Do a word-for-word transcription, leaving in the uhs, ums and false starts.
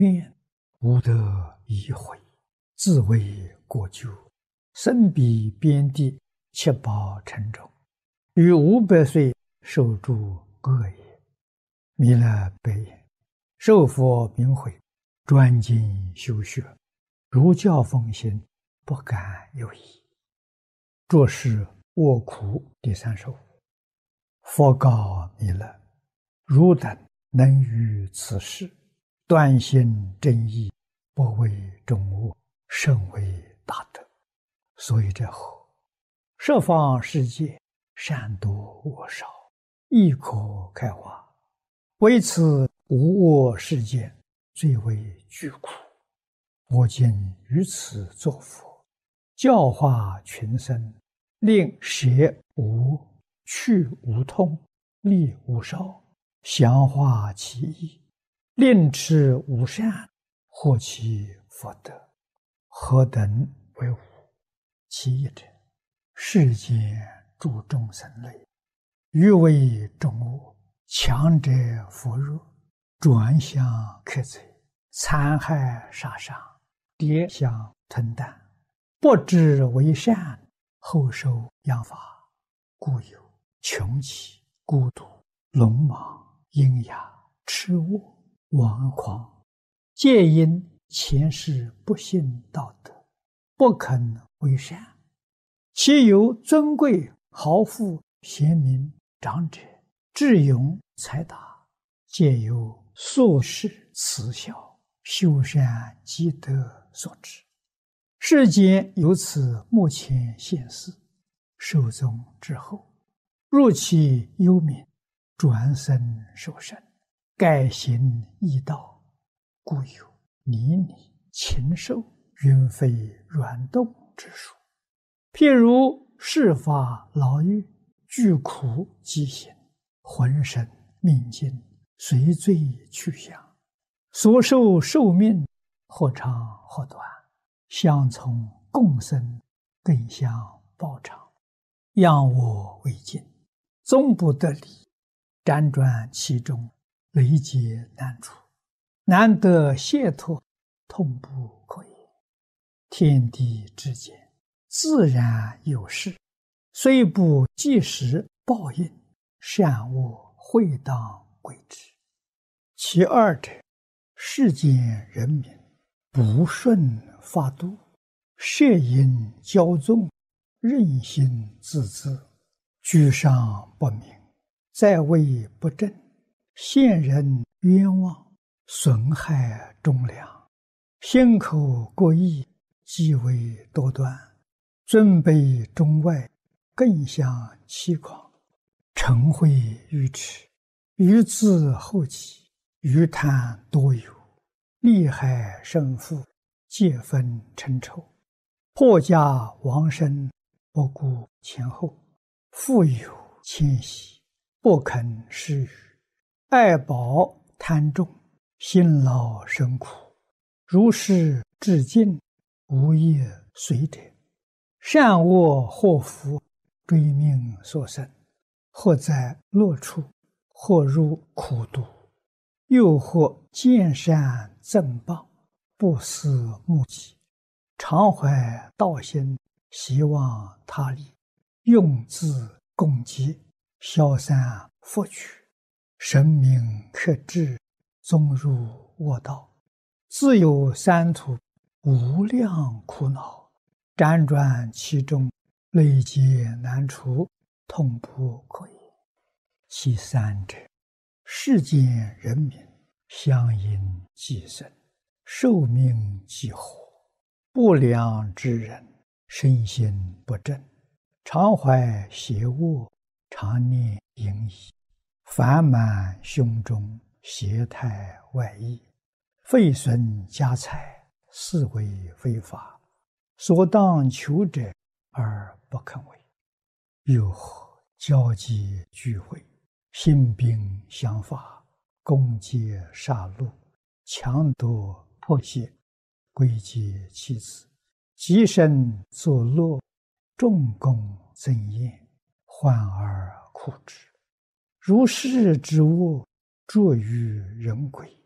愿无得一回，自为国咎。身比边地，七宝沉重，于五百岁受诸恶也。弥勒白言：受佛明慧，专精修学，如教奉行，不敢有疑。着是卧苦第三首。佛告弥勒：汝等能于此事，断心真意，不为众恶，甚为大德。所以这后，十方世界善多恶少，亦可开化。为此无我世界，最为具苦。我今于此作佛，教化群生，令舍无、去无痛，利无少，详化其意，令持无善，获其福德。何等为无？其一者，世间诸众生类，欲为众恶，强者扶弱，转向克贼，残害杀伤，跌相吞啖，不知为善，后受殃罚，故有穷奇、孤独、鲁莽、阴哑、痴恶、顽狂，皆因前世不信道德，不肯为善。其有尊贵、豪富、贤明、长者、智勇、才达，皆由宿世慈孝、修善积德所致。世间由此目前现世，寿终之后，入其幽冥，转生受生，改行异道，故有泥泞、禽兽、云飞软动之术。譬如世法牢狱，具苦饥行，浑身命尽，随罪去向，所受寿命或长或短，相从共生，更相报偿，仰我为镜，终不得离，辗转其中，累劫难除，难得解脱，痛不可言。天地之间，自然有事，虽不即时报应，善恶会当归之。其二者，世间人民不顺法度，摄引骄纵，任性自恣，居上不明，在位不正，陷人冤枉，损害忠良，心口过意，极为多端，尊卑中外，更相欺狂，嗔恚愚痴，愚自后己，愚贪多有，利害胜负，皆分称仇，破家亡身，不顾前后，富有谦息，不肯施予，爱宝贪重，辛劳生苦，如是至尽，无业随者。善恶祸福，追命所生，或在乐处，或入苦毒，又或见善赠报，不思目己，常怀道心，希望他利，用自共济，消散福取，神明克制，终入恶道，自有三途，无量苦恼，辗转其中，累劫难除，痛不可言。其三者，世间人民相因寄生，寿命既活，不良之人，身心不正，常怀邪恶，常念淫逸，烦满胸中，邪态外溢，废损家财，是为非法，所当求者而不肯为。又或交际聚会，兴兵相伐，攻劫杀戮，强夺迫胁，归结妻子，极身作乐，众功增宴，患而苦之。如是之恶，着于人鬼，